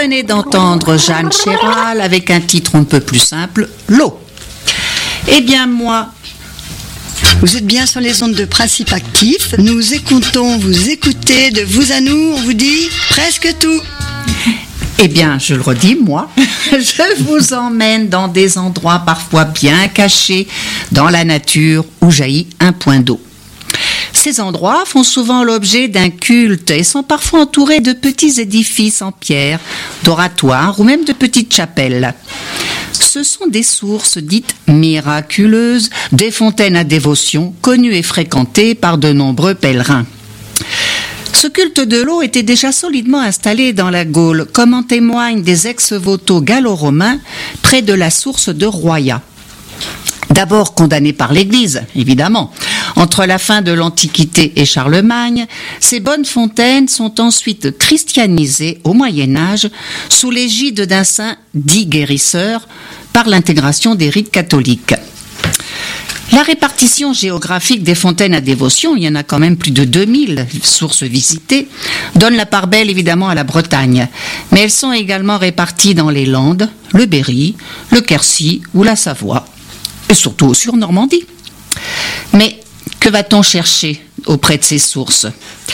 venez d'entendre Jeanne Chéral avec un titre un peu plus simple, L'eau. Eh bien moi... Vous êtes bien sur les ondes de Principe Actif. Nous écoutons, vous écoutez, de vous à nous, on vous dit presque tout. Eh bien, je le redis, moi, je vous emmène dans des endroits parfois bien cachés dans la nature où jaillit un point d'eau. Ces endroits font souvent l'objet d'un culte et sont parfois entourés de petits édifices en pierre, d'oratoires ou même de petites chapelles. Ce sont des sources dites miraculeuses, des fontaines à dévotion connues et fréquentées par de nombreux pèlerins. Ce culte de l'eau était déjà solidement installé dans la Gaule, comme en témoignent des ex-voto gallo-romains près de la source de Roya. D'abord condamné par l'Église, évidemment. Entre la fin de l'Antiquité et Charlemagne, ces bonnes fontaines sont ensuite christianisées au Moyen-Âge sous l'égide d'un saint dit guérisseur par l'intégration des rites catholiques. La répartition géographique des fontaines à dévotion, il y en a quand même plus de 2000 sources visitées, donne la part belle évidemment à la Bretagne. Mais elles sont également réparties dans les Landes, le Berry, le Quercy ou la Savoie. Et surtout sur Normandie. Mais que va-t-on chercher auprès de ces sources ?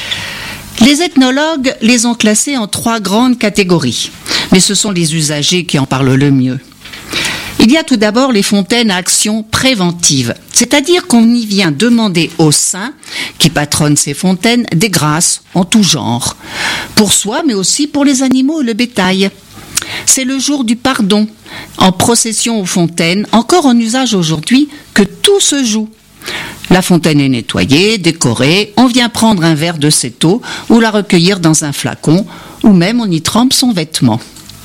Les ethnologues les ont classées en 3 grandes catégories, mais ce sont les usagers qui en parlent le mieux. Il y a tout d'abord les fontaines à action préventive, c'est-à-dire qu'on y vient demander aux saints, qui patronnent ces fontaines, des grâces en tout genre, pour soi mais aussi pour les animaux et le bétail. C'est le jour du pardon, en procession aux fontaines, encore en usage aujourd'hui, que tout se joue. La fontaine est nettoyée, décorée, on vient prendre un verre de cette eau ou la recueillir dans un flacon, ou même on y trempe son vêtement.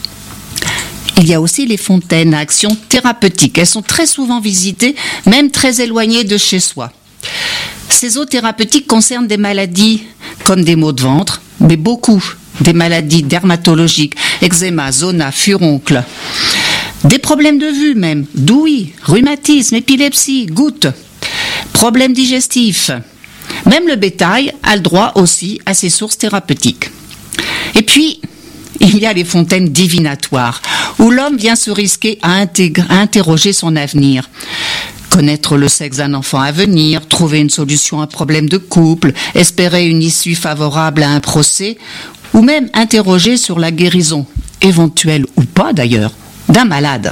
Il y a aussi les fontaines à action thérapeutique. Elles sont très souvent visitées, même très éloignées de chez soi. Ces eaux thérapeutiques concernent des maladies comme des maux de ventre, mais beaucoup des maladies dermatologiques, eczéma, zona, furoncle, des problèmes de vue même, d'ouïe, rhumatisme, épilepsie, gouttes, problèmes digestifs. Même le bétail a le droit aussi à ces sources thérapeutiques. Et puis, il y a les fontaines divinatoires, où l'homme vient se risquer à interroger son avenir. Connaître le sexe d'un enfant à venir, trouver une solution à un problème de couple, espérer une issue favorable à un procès, ou même interroger sur la guérison, éventuelle ou pas d'ailleurs, d'un malade.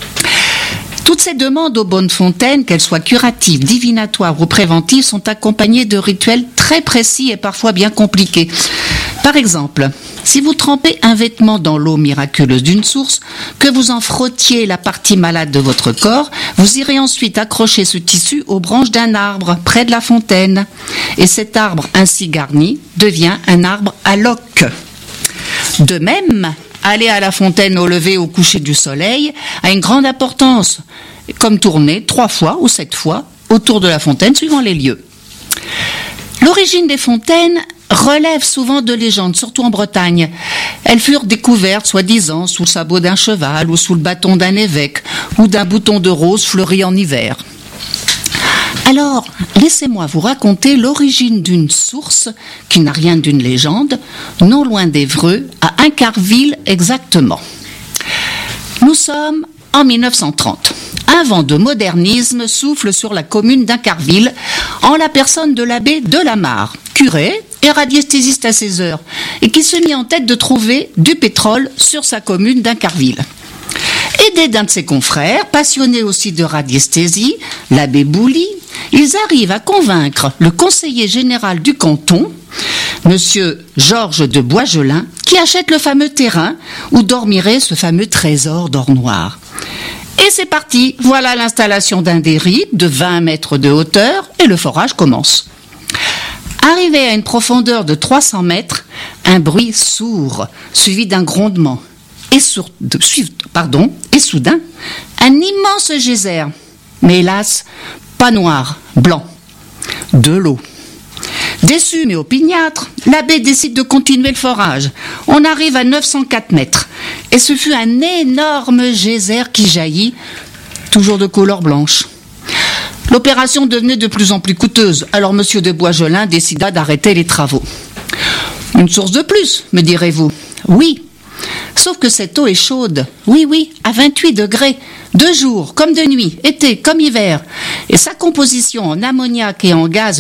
Toutes ces demandes aux bonnes fontaines, qu'elles soient curatives, divinatoires ou préventives, sont accompagnées de rituels très précis et parfois bien compliqués. Par exemple, si vous trempez un vêtement dans l'eau miraculeuse d'une source, que vous en frottiez la partie malade de votre corps, vous irez ensuite accrocher ce tissu aux branches d'un arbre près de la fontaine. Et cet arbre ainsi garni devient un arbre à loques. De même, aller à la fontaine au lever ou au coucher du soleil a une grande importance, comme tourner 3 fois ou 7 fois autour de la fontaine suivant les lieux. L'origine des fontaines relève souvent de légendes, surtout en Bretagne. Elles furent découvertes, soi-disant, sous le sabot d'un cheval ou sous le bâton d'un évêque ou d'un bouton de rose fleuri en hiver. Alors, laissez-moi vous raconter l'origine d'une source qui n'a rien d'une légende, non loin d'Évreux, à Incarville exactement. Nous sommes en 1930. Un vent de modernisme souffle sur la commune d'Incarville en la personne de l'abbé Delamarre, curé et radiesthésiste à ses heures, et qui se mit en tête de trouver du pétrole sur sa commune d'Incarville. Aidé d'un de ses confrères, passionné aussi de radiesthésie, l'abbé Bouly, ils arrivent à convaincre le conseiller général du canton, monsieur Georges de Boisgelin, qui achète le fameux terrain où dormirait ce fameux trésor d'or noir. Et c'est parti, voilà l'installation d'un dérive de 20 mètres de hauteur et le forage commence. Arrivé à une profondeur de 300 mètres, un bruit sourd, suivi d'un grondement. Et soudain, un immense geyser. Mais hélas, pas noir, blanc. De l'eau. Déçu mais opiniâtre, l'abbé décide de continuer le forage. On arrive à 904 mètres. Et ce fut un énorme geyser qui jaillit, toujours de couleur blanche. L'opération devenait de plus en plus coûteuse, alors M. de Boisgelin décida d'arrêter les travaux. Une source de plus, me direz-vous. Oui, Sauf que cette eau est chaude. Oui, à 28 degrés. De jour comme de nuit, été comme hiver. Et sa composition en ammoniac et en gaz